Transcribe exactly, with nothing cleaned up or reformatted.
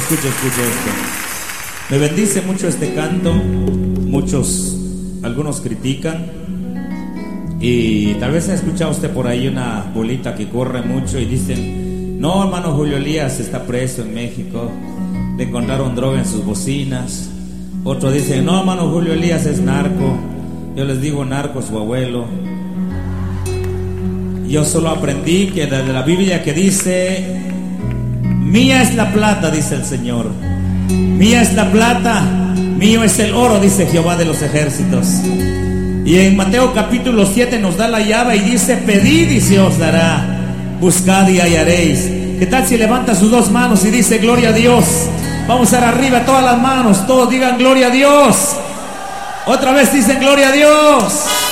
escucha, escucha esto. Me bendice mucho este canto. Muchos, algunos critican. Y tal vez ha escuchado usted por ahí una bolita que corre mucho y dicen: no, hermano Julio Elías está preso en México, le encontraron droga en sus bocinas. Otros dicen: no, hermano Julio Elías es narco. Yo les digo: narco es su abuelo. Yo solo aprendí que de la Biblia que dice: mía es la plata, dice el Señor, mía es la plata, mío es el oro, dice Jehová de los ejércitos. Y en Mateo capítulo siete nos da la llave y dice: pedid y se os dará, buscad y hallaréis. ¿Qué tal si levanta sus dos manos y dice: gloria a Dios? Vamos a dar arriba todas las manos, todos digan: gloria a Dios. Otra vez dicen: gloria a Dios.